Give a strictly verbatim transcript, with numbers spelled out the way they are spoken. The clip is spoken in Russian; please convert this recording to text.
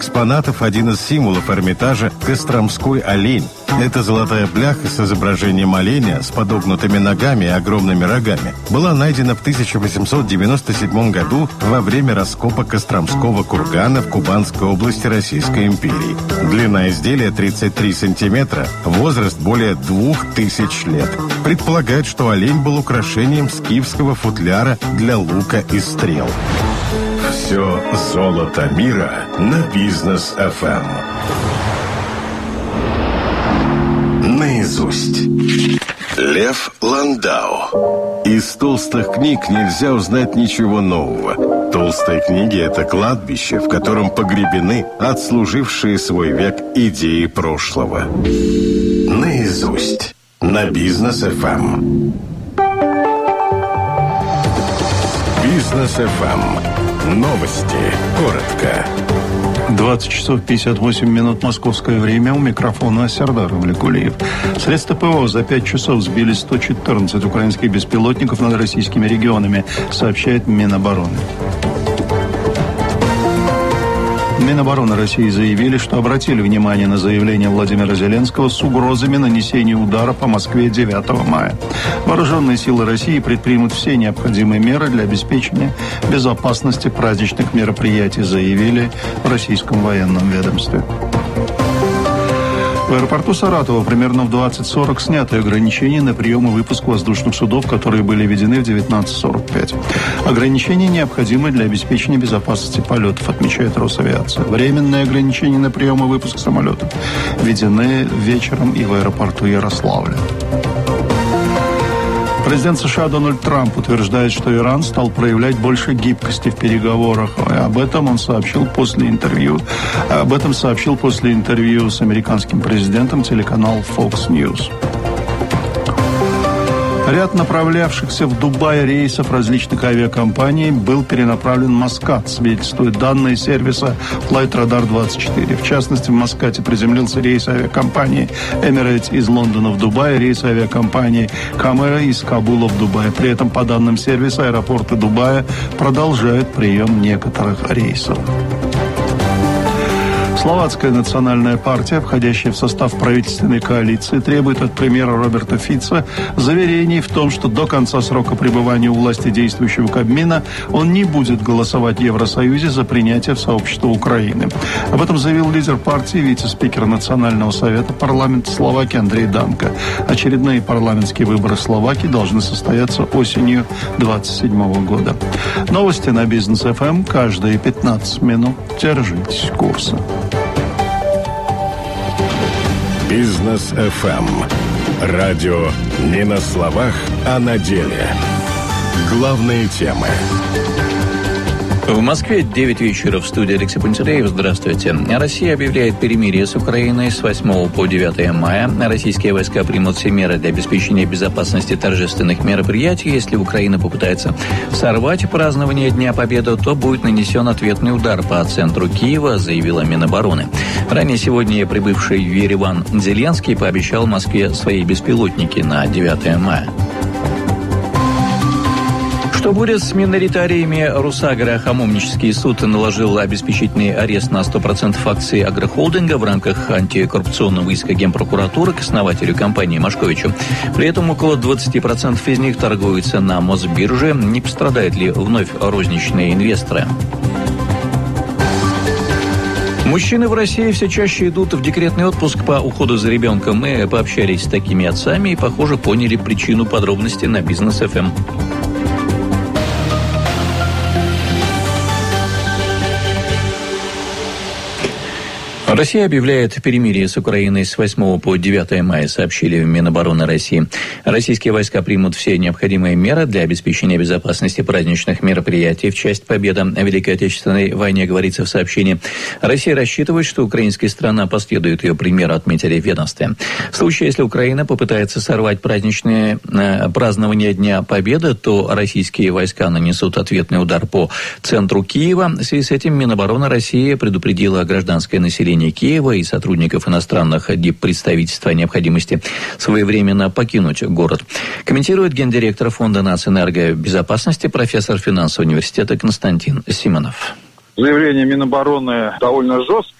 экспонатов один из символов Эрмитажа – Костромской олень. Эта золотая бляха с изображением оленя с подогнутыми ногами и огромными рогами была найдена в тысяча восемьсот девяносто седьмом году во время раскопа Костромского кургана в Кубанской области Российской империи. Длина изделия тридцать три сантиметра, возраст более двух тысяч лет. Предполагают, что олень был украшением скифского футляра для лука и стрел. Все золото мира на Бизнес эф эм. Наизусть. Лев Ландау. Из толстых книг нельзя узнать ничего нового. Толстые книги – это кладбище, в котором погребены отслужившие свой век идеи прошлого. Наизусть. На Бизнес эф эм. Бизнес эф эм. Новости. Коротко. двадцать часов пятьдесят восемь минут московское время. У микрофона Сердар Валикулиев. Средства ПВО за пять часов сбили сто четырнадцать украинских беспилотников над российскими регионами, сообщает Минобороны. Минобороны России заявили, что обратили внимание на заявление Владимира Зеленского с угрозами нанесения удара по Москве девятого мая. Вооруженные силы России предпримут все необходимые меры для обеспечения безопасности праздничных мероприятий, заявили в российском военном ведомстве. В аэропорту Саратова примерно в двадцать сорок сняты ограничения на прием и выпуск воздушных судов, которые были введены в девятнадцать сорок пять. Ограничения необходимы для обеспечения безопасности полетов, отмечает Росавиация. Временные ограничения на прием и выпуск самолетов введены вечером и в аэропорту Ярославля. Президент США Дональд Трамп утверждает, что Иран стал проявлять больше гибкости в переговорах. Об этом он сообщил после интервью. Об этом сообщил после интервью с американским президентом телеканал Fox News. Ряд направлявшихся в Дубай рейсов различных авиакомпаний был перенаправлен в Маскат, свидетельствуют данные сервиса Flightradar двадцать четыре. В частности, в Маскате приземлился рейс авиакомпании Emirates из Лондона в Дубай, рейс авиакомпании Камера из Кабула в Дубай. При этом, по данным сервиса, аэропорты Дубая продолжают прием некоторых рейсов. Словацкая национальная партия, входящая в состав правительственной коалиции, требует от премьера Роберта Фица заверений в том, что до конца срока пребывания у власти действующего Кабмина он не будет голосовать в Евросоюзе за принятие в сообщество Украины. Об этом заявил лидер партии, вице-спикер Национального совета парламента Словакии Андрей Данко. Очередные парламентские выборы в Словакии должны состояться осенью двадцать седьмого года. Новости на Бизнес эф эм каждые пятнадцать минут. Держитесь курса. Бизнес эф эм. Радио не на словах, а на деле. Главные темы. В Москве девять вечера, в студии Алексей Пантелеев. Здравствуйте. Россия объявляет перемирие с Украиной с восьмого по девятое мая. Российские войска примут все меры для обеспечения безопасности торжественных мероприятий. Если Украина попытается сорвать празднование Дня Победы, то будет нанесен ответный удар по центру Киева, заявила Минобороны. Ранее сегодня прибывший в Ереван Зеленский пообещал Москве свои беспилотники на девятое мая. Что будет с миноритариями Русагра? Хамовнический суд наложил обеспечительный арест на сто процентов акций агрохолдинга в рамках антикоррупционного иска Генпрокуратуры к основателю компании Машковичу. При этом около двадцать процентов из них торгуются на Мосбирже. Не пострадают ли вновь розничные инвесторы? Мужчины в России все чаще идут в декретный отпуск по уходу за ребенком. Мы пообщались с такими отцами и, похоже, поняли причину. Подробностей на Бизнес эф эм. Россия объявляет перемирие с Украиной с восьмого по девятое мая, сообщили в Минобороны России. Российские войска примут все необходимые меры для обеспечения безопасности праздничных мероприятий в честь победы в Великой Отечественной войне, говорится в сообщении. Россия рассчитывает, что украинская страна последует ее примеру, отметили в ведомстве. В случае, если Украина попытается сорвать праздничные э, празднования Дня Победы, то российские войска нанесут ответный удар по центру Киева. В связи с этим Минобороны России предупредила гражданское население Киева и сотрудников иностранных диппредставительств о необходимости своевременно покинуть город. Комментирует гендиректор Фонда нацэнергобезопасности, профессор финансового университета Константин Симонов. заявление Минобороны довольно жесткое.